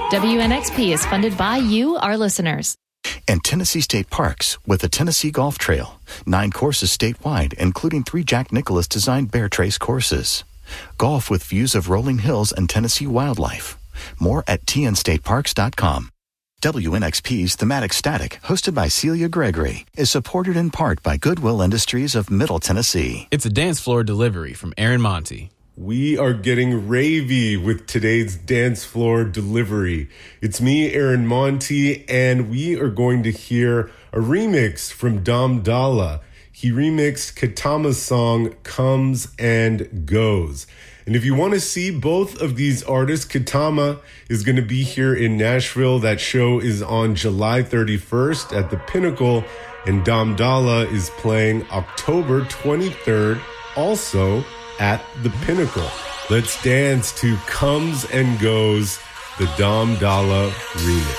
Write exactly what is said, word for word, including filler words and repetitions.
W N X P is funded by you, our listeners. And Tennessee State Parks with the Tennessee Golf Trail. Nine courses statewide, including three Jack Nicklaus-designed Bear Trace courses. Golf with views of rolling hills and Tennessee wildlife. More at T N state parks dot com. W N X P's Thematic Static, hosted by Celia Gregory, is supported in part by Goodwill Industries of Middle Tennessee. It's a dance floor delivery from Aaron Monty. We are getting ravey with today's dance floor delivery. It's me, Aaron Monty, and we are going to hear a remix from Dom Dalla. He remixed Katama's song Comes and Goes. And if you want to see both of these artists, Katama is going to be here in Nashville. That show is on July thirty-first at the Pinnacle, and Dom Dalla is playing October twenty-third, also at the Pinnacle. Let's dance to Comes and Goes, the Dom Dalla remix.